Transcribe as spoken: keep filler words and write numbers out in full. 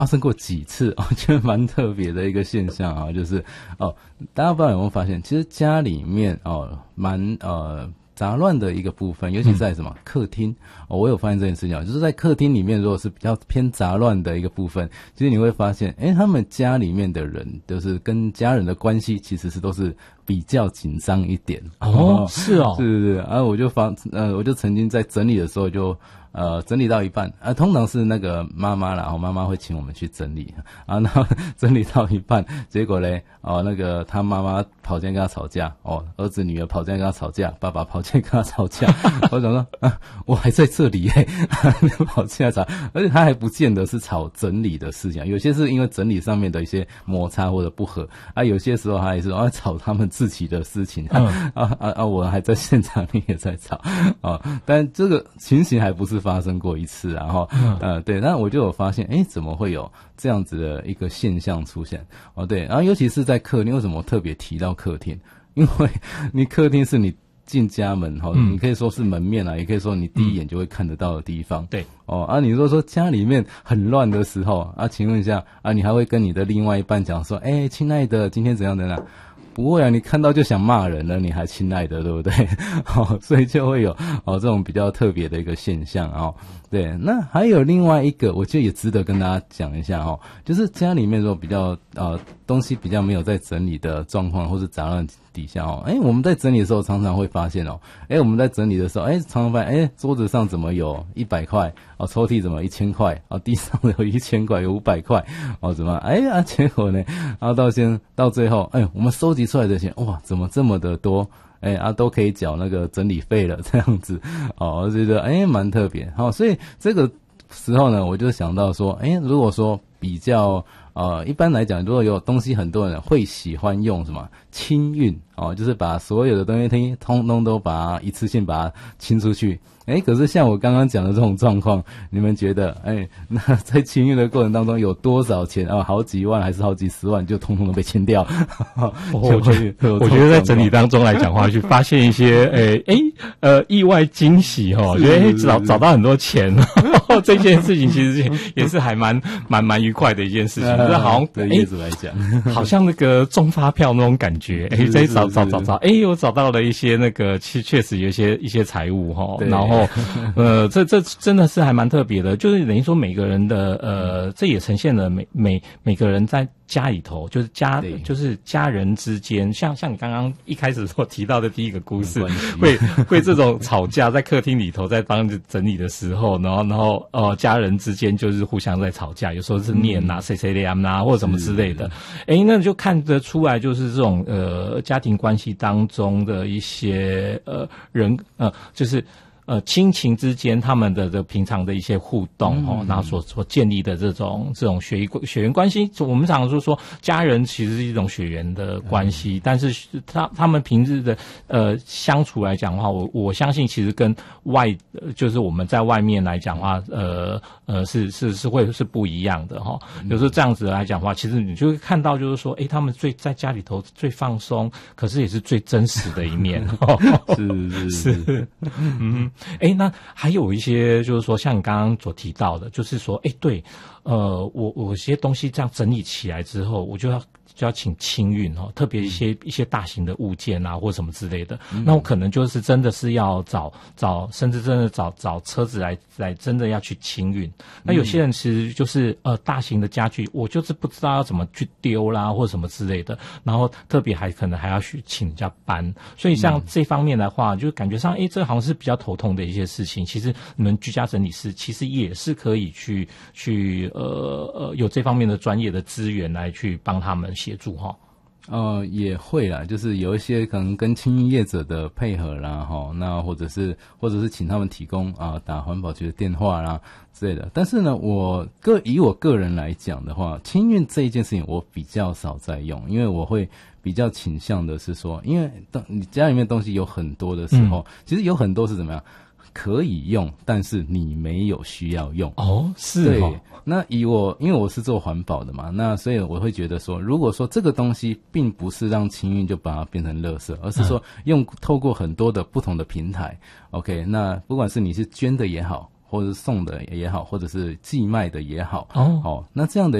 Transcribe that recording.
发生过几次，我觉得蛮特别的一个现象啊，就是哦，大家不知道有没有发现，其实家里面哦，蛮呃。杂乱的一个部分，尤其在什么、嗯、客厅、哦，我有发现这件事情，就是在客厅里面，如果是比较偏杂乱的一个部分，其实你会发现，哎，他们家里面的人，就是跟家人的关系，其实是都是比较紧张一点。 哦，是哦， 是是是，啊，我就发，呃，我就曾经在整理的时候就。呃，整理到一半，啊，通常是那个妈妈啦，然后妈妈会请我们去整理，啊，然后整理到一半，结果嘞，哦，那个他妈妈跑进来跟他吵架，哦，儿子女儿跑进来跟他吵架，爸爸跑进来跟他吵架，我想说，啊，我还在这里耶，跑进来吵，而且他还不见得是吵整理的事情，有些是因为整理上面的一些摩擦或者不合，啊，有些时候他也是啊吵他们自己的事情，嗯、啊啊啊，我还在现场里也在吵，啊，但这个情形还不是发生过一次，然后呃对，那我就有发现，哎，怎么会有这样子的一个现象出现？哦，对，然后尤其是在客厅，为什么我特别提到客厅？因为你客厅是你进家门哈、嗯，你可以说是门面啊，也可以说你第一眼就会看得到的地方。对、嗯，哦啊，你如果说家里面很乱的时候啊，请问一下啊，你还会跟你的另外一半讲说，哎，亲爱的，今天怎样怎样？不会啊，你看到就想骂人了，你还亲爱的，对不对？哦，所以就会有哦这种比较特别的一个现象哦。对，那还有另外一个，我觉得也值得跟大家讲一下哦，就是家里面如果比较呃东西比较没有在整理的状况，或是杂乱底下哦，哎，我们在整理的时候常常会发现哦，哎，我们在整理的时候，哎，常常发现，哎，桌子上怎么有一百块？哦，抽屉怎么一千块？哦，地上有一千块，有五百块，哦，怎么？哎呀，结果呢？然后到先到最后，哎，我们收集出来的钱，哇，怎么这么的多？哎啊，都可以缴那个整理费了，这样子哦，我觉得哎蛮特别。好、哦，所以这个时候呢，我就想到说，哎，如果说比较呃，一般来讲，如果有东西，很多人会喜欢用什么清运哦，就是把所有的东西通通都把它一次性把它清出去。哎，可是像我刚刚讲的这种状况，你们觉得，哎，那在清运的过程当中有多少钱啊？好几万还是好几十万，就通通都被清掉？ 我觉得，我觉得在整理当中来讲话，去发现一些，哎哎呃意外惊喜哈，觉得找找到很多钱，这件事情其实也是还蛮蛮蛮愉快的一件事情。这好像对业主来讲， 好像那个中发票那种感觉，哎，在找找找找，哎，我找到了一些那个，确确实有一些一些财物哈，然后。哦，呃，这这真的是还蛮特别的，就是等于说每个人的呃，这也呈现了每每每个人在家里头，就是家就是家人之间，像像你刚刚一开始所提到的第一个故事，会会这种吵架在客厅里头在帮着整理的时候，然后然后呃家人之间就是互相在吵架，有时候是念啊谁谁凉啊或者什么之类的，哎，那就看得出来就是这种呃家庭关系当中的一些呃人呃就是。呃，亲情之间他们的这平常的一些互动哦，嗯、然后所所建立的这种这种血血缘关系，我们常常说说家人其实是一种血缘的关系，嗯、但是他他们平日的呃相处来讲的话，我我相信其实跟外就是我们在外面来讲的话，呃呃是是是会是不一样的哈、哦。有时候这样子来讲的话，其实你就会看到就是说，哎，他们最在家里头最放松，可是也是最真实的一面。 是是是， 嗯。哎，那还有一些就是说，像你刚刚所提到的，就是说，哎，对，呃，我我些东西这样整理起来之后，我就要就要请清运哦，特别一些、嗯、一些大型的物件啊，或什么之类的，嗯、那我可能就是真的是要找找，甚至真的找找车子来来真的要去清运。那有些人其实就是呃大型的家具，我就是不知道要怎么去丢啦，或什么之类的，然后特别还可能还要去请人家搬，所以像这方面的话，嗯、就感觉上，哎，这好像是比较头痛的一些事情。其实你们居家整理师其实也是可以去去呃呃有这方面的专业的资源来去帮他们协助哈。 呃，也会啦，就是有一些可能跟清运业者的配合啦，哈，那或者是或者是请他们提供啊、呃、打环保局的电话啦之类的。但是呢，我个以我个人来讲的话，清运这一件事情我比较少在用，因为我会比较倾向的是说，因为当你家里面东西有很多的时候，嗯、其实有很多是怎么样？可以用，但是你没有需要用。 哦，是哦。 对，那以我，因为我是做环保的嘛，那所以我会觉得说，如果说这个东西并不是让清运就把它变成垃圾，而是说用透过很多的不同的平台 ，OK， 那不管是你是捐的也好， 或者是送的也好，或者是寄卖的也好， 哦哦，那这样的